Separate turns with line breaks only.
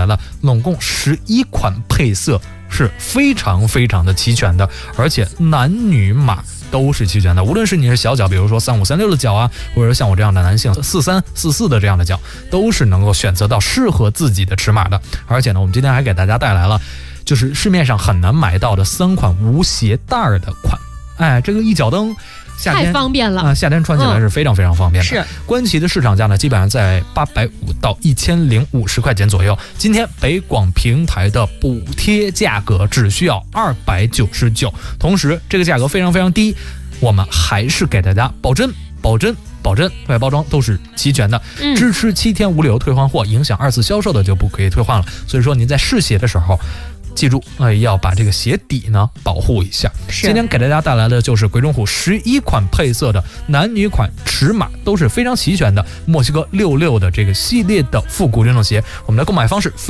来了，总共11款配色，是非常非常的齐全的，而且男女码都是齐全的。无论是你是小脚，比如说3536的脚啊，或者像我这样的男性43、44的这样的脚，都是能够选择到适合自己的尺码的。而且呢，我们今天还给大家带来了就是市面上很难买到的3款无鞋带的款。哎，这个一脚蹬夏天
太方便了
啊！夏天穿起来是非常非常方便的。
是
观其的市场价呢，基本上在850到1050块钱左右。今天北广平台的补贴价格只需要299，同时这个价格非常非常低，我们还是给大家保真，外包装都是齐全的，支持7天无理由退换货，影响2次销售的就不可以退换了。所以说您在试鞋的时候，记住，要把这个鞋底呢保护一下。今天给大家带来的就是鬼冢虎11款配色的男女款，尺码都是非常齐全的墨西哥66的这个系列的复古运动鞋。我们的购买方式